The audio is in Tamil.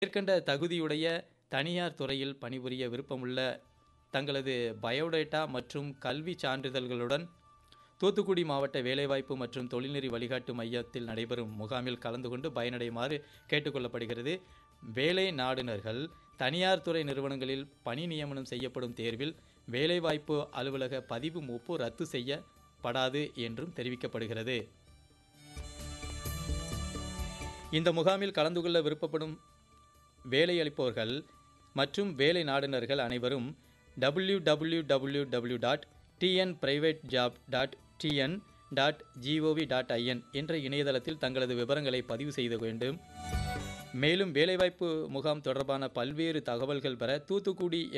மேற்கண்ட தகுதியுடைய தனியார் துறையில் பணிபுரிய விருப்பமுள்ள தங்களது பயோடேட்டா மற்றும் கல்வி சான்றிதழ்களுடன் தூத்துக்குடி மாவட்ட வேலைவாய்ப்பு மற்றும் தொழில்நெறி வழிகாட்டு மையத்தில் நடைபெறும் முகாமில் கலந்து கொண்டு பயனடையுமாறு கேட்டுக்கொள்ளப்படுகிறது. வேலை நாடுனர்கள் தனியார் துறை நிறுவனங்களில் பணி நியமனம் செய்யப்படும் தேர்வில் வேலைவாய்ப்பு அலுவலக பதிவு மூப்பு ரத்து செய்யப்படாது என்றும் தெரிவிக்கப்படுகிறது. இந்த முகாமில் கலந்து கொள்ள விருப்பப்படும் வேலையளிப்பவர்கள் மற்றும் வேலை நாடுனர்கள் அனைவரும் www.tnprivatejob.tn.gov.in என்ற இணையதளத்தில் தங்களது விவரங்களை பதிவு செய்த வேண்டும். மேலும் வேலைவாய்ப்பு முகாம் தொடர்பான பல்வேறு தகவல்கள் பெற தூத்துக்குடி